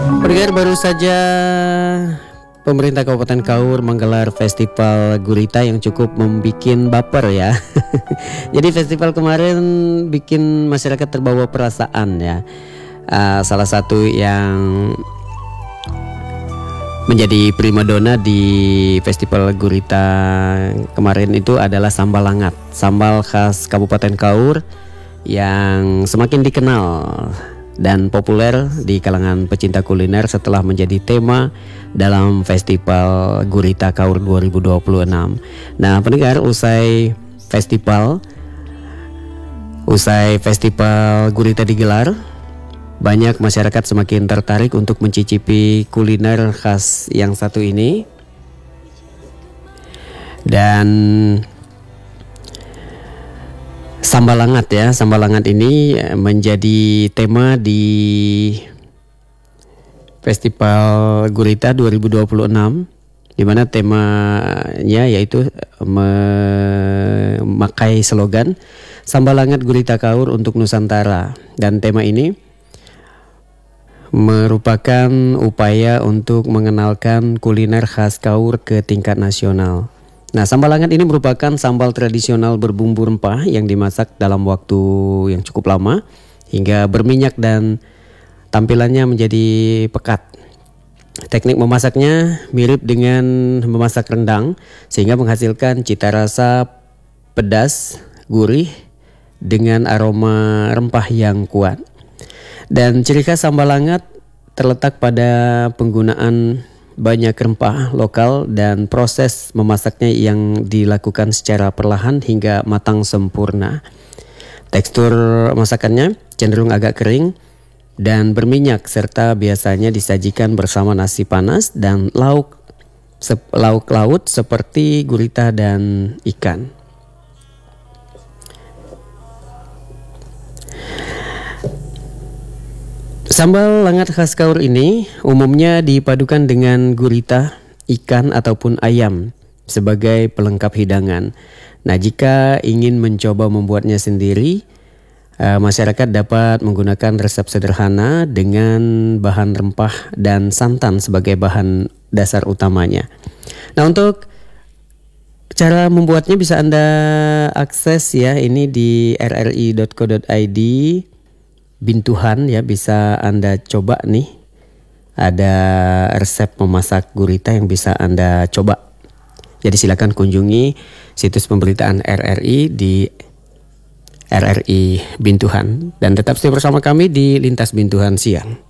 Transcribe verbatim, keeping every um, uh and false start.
Pendengar, baru saja pemerintah Kabupaten Kaur menggelar festival gurita yang cukup membikin baper ya. Jadi festival kemarin bikin masyarakat terbawa perasaan ya. Uh, salah satu yang menjadi primadona di festival gurita kemarin itu adalah sambal langat, sambal khas Kabupaten Kaur yang semakin dikenal dan populer di kalangan pecinta kuliner setelah menjadi tema dalam Festival Gurita Kaur dua ribu dua puluh enam. Nah, pendengar, usai festival usai festival gurita digelar, banyak masyarakat semakin tertarik untuk mencicipi kuliner khas yang satu ini. Dan sambal langat ya, sambal langat ini menjadi tema di Festival Gurita dua ribu dua puluh enam, di mana temanya yaitu memakai slogan Sambal Langat Gurita Kaur untuk Nusantara. Dan tema ini merupakan upaya untuk mengenalkan kuliner khas Kaur ke tingkat nasional. Nah, sambal langat ini merupakan sambal tradisional berbumbu rempah yang dimasak dalam waktu yang cukup lama hingga berminyak dan tampilannya menjadi pekat. Teknik memasaknya mirip dengan memasak rendang sehingga menghasilkan cita rasa pedas, gurih dengan aroma rempah yang kuat. Dan ciri khas sambal langat terletak pada penggunaan banyak rempah lokal dan proses memasaknya yang dilakukan secara perlahan hingga matang sempurna. Tekstur masakannya cenderung agak kering dan berminyak serta biasanya disajikan bersama nasi panas dan lauk sep, lauk laut seperti gurita dan ikan. Sambal langat khas Kaur ini umumnya dipadukan dengan gurita, ikan ataupun ayam sebagai pelengkap hidangan. Nah, jika ingin mencoba membuatnya sendiri, uh, masyarakat dapat menggunakan resep sederhana dengan bahan rempah dan santan sebagai bahan dasar utamanya. Nah, untuk cara membuatnya bisa Anda akses ya, ini di r r i dot co dot i d. Bintuhan ya, bisa Anda coba nih. Ada resep memasak gurita yang bisa Anda coba. Jadi silakan kunjungi situs pemberitaan R R I di R R I Bintuhan dan tetap stay bersama kami di Lintas Bintuhan Siang.